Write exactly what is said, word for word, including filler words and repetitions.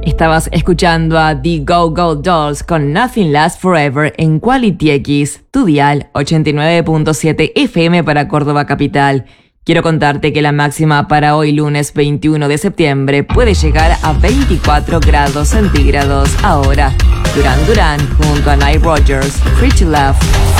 Estabas escuchando a The Go Go Dolls con Nothing Lasts Forever en Quality X, tu dial ochenta y nueve punto siete F M para Córdoba Capital. Quiero contarte que la máxima para hoy lunes veintiuno de septiembre puede llegar a veinticuatro grados centígrados. Ahora, Duran Duran junto a Nile Rodgers, Free to Love.